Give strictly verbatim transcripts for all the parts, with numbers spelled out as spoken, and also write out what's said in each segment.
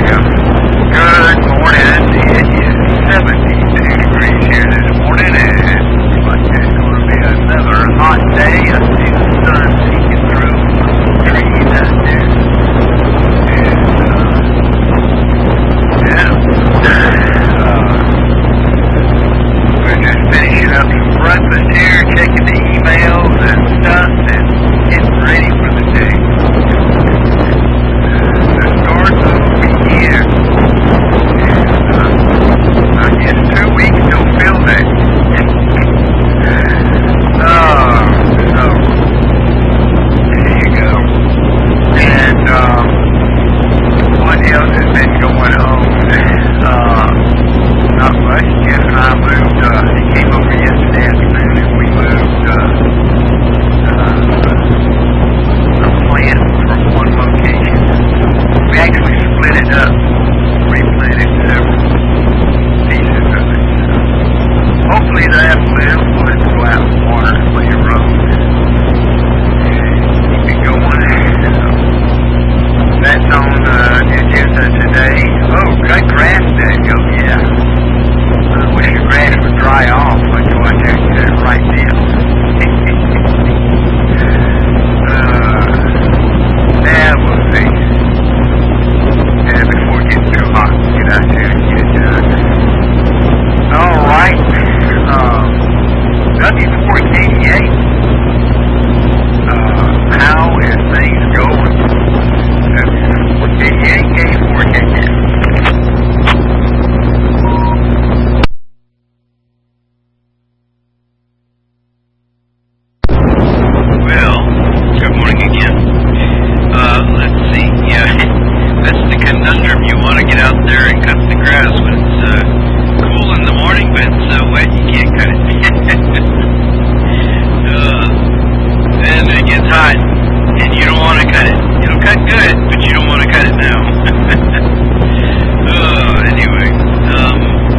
go. Good morning. It is seventy-two degrees here this morning, and looks like it's going to be another hot day. I see the sun peeking through the trees out there. And, uh, yeah. Uh, we're just finishing up some breakfast here, checking the emails and stuff, and getting ready for the day. The start of the year. And, uh, I guess two weeks till field day. Oh, so, there you go. And, um, what else has been going on? Uh, not much. Jeff and I moved, uh, he came over yesterday afternoon and we moved, uh, uh, a plant from one location. We actually split it up, replanted several pieces of it. Hopefully that'll live. We'll have to go out and water and lay a road and keep it going. So that's on uh, the agenda today. Oh, good grass day. Oh, yeah. I wish the grass would dry off. I'd go out there and do it right now. uh, yeah, we'll see. Yeah, before it gets too hot, get out there and get it done. All right. Um, W four eighty-eight. Uh, how is things going? W four eighty-eight, Gauge forecast. Well, good morning again. Uh, let's see. Yeah, that's the conundrum. You want to get out there and cut the grass when it's uh, cool in the morning, but it's so wet you can't cut it. uh, then it gets hot, and you don't want to cut it. It'll cut good, but you don't want to cut it now. uh, anyway, um,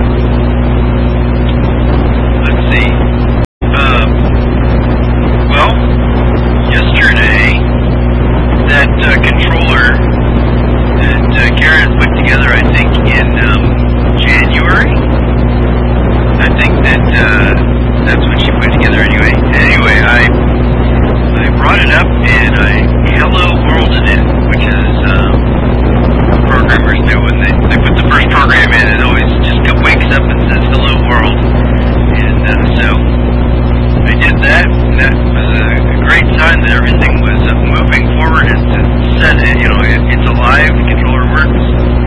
let's see. Uh, well, yesterday, that uh, controller that uh, Karen put together, I think in um, January. I think that uh, that's what she put together anyway. Anyway, I I brought it up and I hello worlded it, which is um, programmers do when they, they put the first program in. It always just wakes up and says hello world. And uh, so I did that. That was a, a great sign that everything was uh, moving forward. It, it said, you know, it, it's alive. The controller works.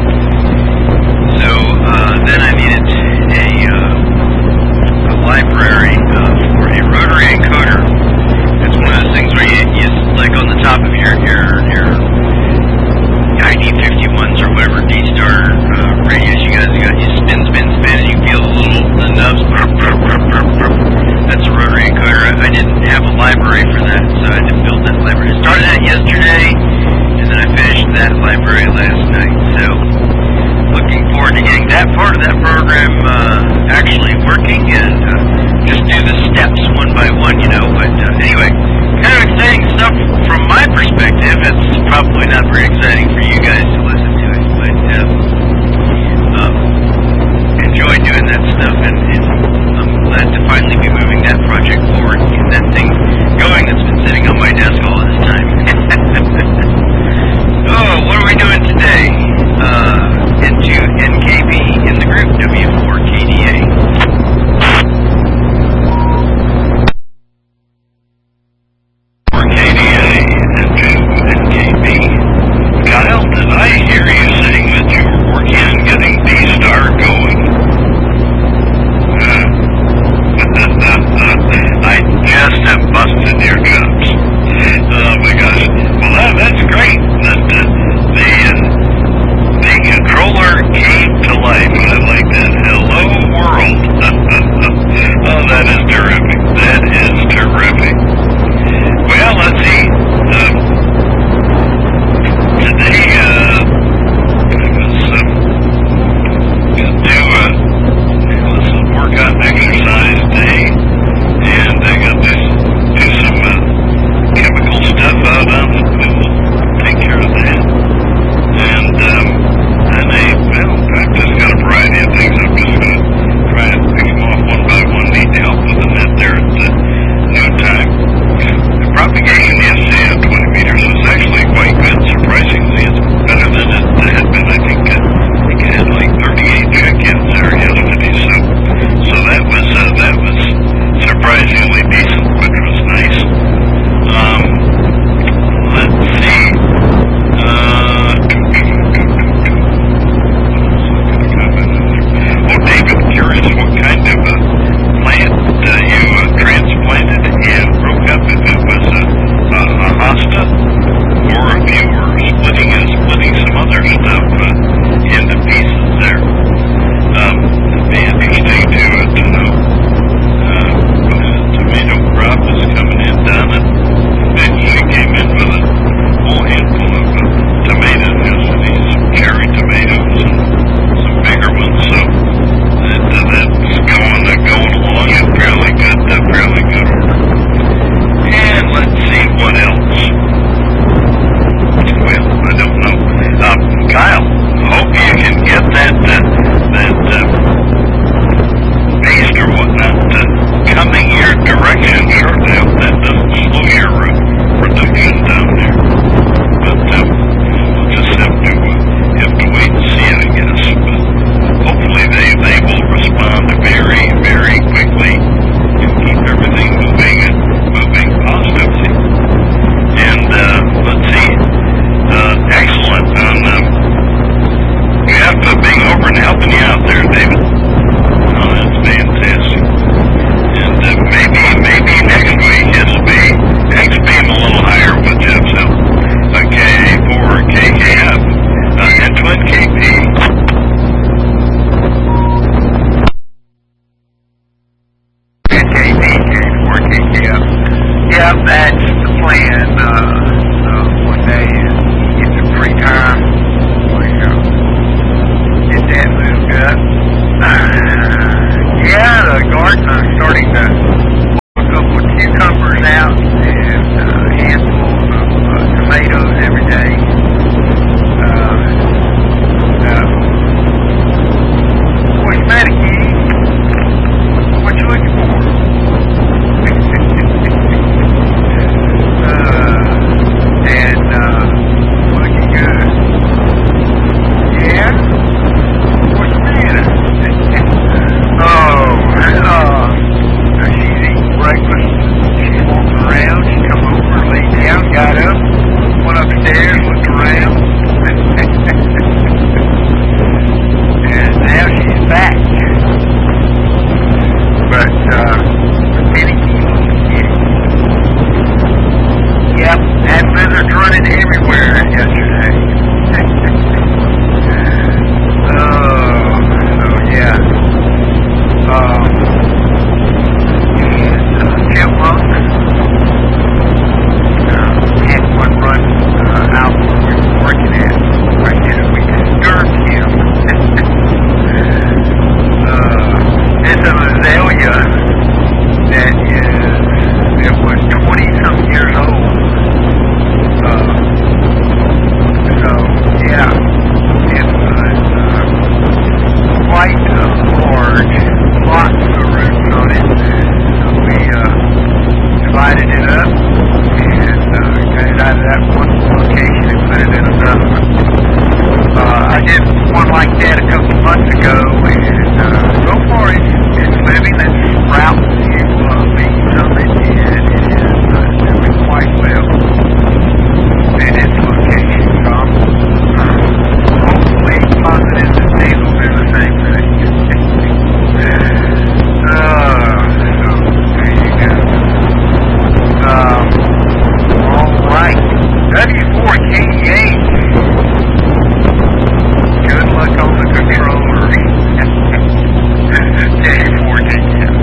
So uh, then I needed a, uh, a library uh, for a rotary encoder. It's one of those things where you, you like on the top of your your your I D fifty-ones or whatever D-Star uh, radios you guys got. You spin, spin, spin, and you feel the little the nubs. That's a rotary encoder. I, I didn't have a library for that, so I had to build that library. I started that yesterday, and then I finished that library last night. So, looking forward to getting that part of that program uh, actually working and uh, just do the steps one by one, you know. But uh, anyway, kind of exciting stuff from my perspective. It's probably not very exciting for you guys to listen to it, but uh, um, enjoy doing that stuff, and, and I'm glad to finally be moving that project forward and get that thing going that's been sitting on my desk all this time. Oh, what are we doing today? Uh, into N K B in the group W four K D A. For K D A into N K B. Kyle, did I hear you saying that you were working on getting D-Star going? Uh, I just have busted your chops. Oh my gosh. Well, that, that's great. That, uh, start. I'm starting to walk up with cucumbers out and uh, handfuls of uh, tomatoes every day.